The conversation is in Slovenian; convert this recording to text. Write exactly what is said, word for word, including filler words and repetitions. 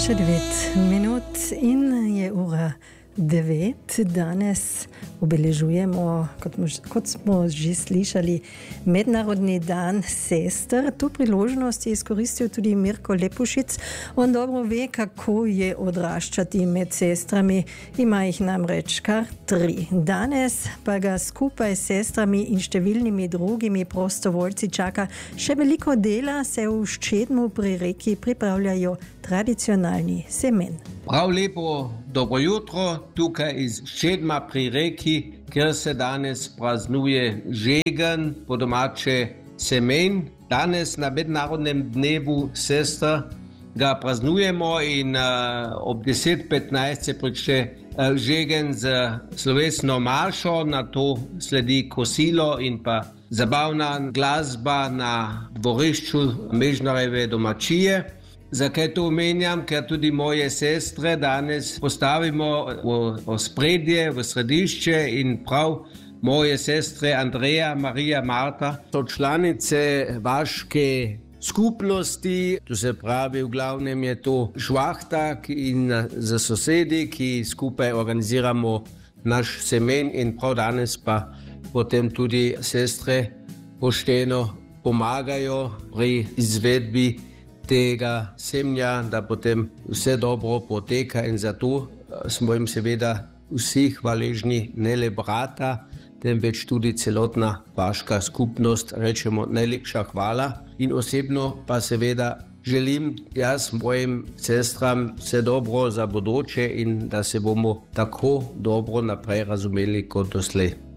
Še devet minut in je ura devet. Danes obeležujemo, kot, kot smo že slišali, Mednarodni dan sester. To priložnost je izkoristil tudi Mirko Lepušic. On dobro ve, kako je odraščati med sestrami. Ima jih namreč kar tri. Danes pa ga skupaj s sestrami in številnimi drugimi prostovoljci čaka še veliko dela, se v Ščedmu pri reki pripravljajo tradicionalni semen. Prav lepo dobro jutro tukaj iz Ščedma pri reki, kjer se danes praznuje žegen, po domače semen. Danes na Mednarodnem dnevu sester ga praznujemo in uh, ob deset petnajst se prične uh, žegen z slovesno maršo, na to sledi kosilo in pa zabavna glasba na dvorišču Mežnarjeve domačije. Zakaj to omenjam? Ker tudi moje sestre danes postavimo v ospredje, v središče in prav moje sestre Andreja, Marija, Marta so članice vaške skupnosti, to se pravi, v glavnem je to švahta in za sosedi, ki skupaj organiziramo naš semen in prav danes pa potem tudi sestre pošteno pomagajo pri izvedbi tega semnja, da potem vse dobro poteka in zato smo jim seveda vsi hvaležni, ne le brata, temveč tudi celotna vaška skupnost, rečemo najlepša hvala. In osebno pa seveda želim jaz mojim sestram vse dobro za bodoče in da se bomo tako dobro naprej razumeli kot doslej.